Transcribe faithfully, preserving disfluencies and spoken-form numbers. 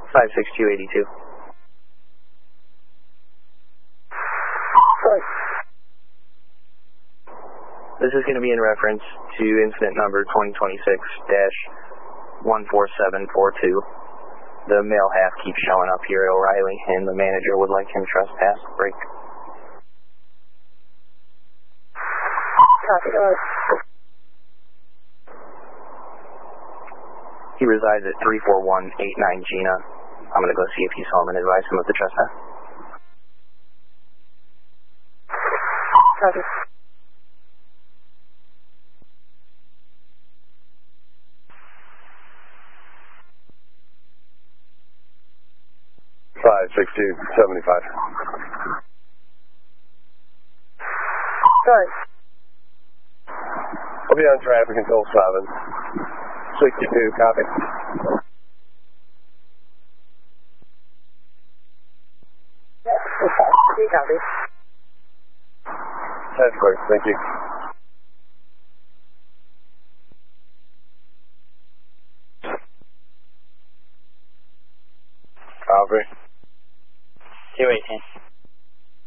five six two eight two. Sorry. This is going to be in reference to incident number twenty twenty-six dash one four seven four two. The male half keeps showing up here at O'Reilly, and the manager would like him trespass break. Copy. Uh, he resides at three four one eight nine Gina. I'm going to go see if he's home and advise him of the trespass. Copy. five six two seven five. Sorry. I'll be on traffic until seven. sixty-two, copy. Yeah, copy. That's clear, thank you. Copy. two eighteen.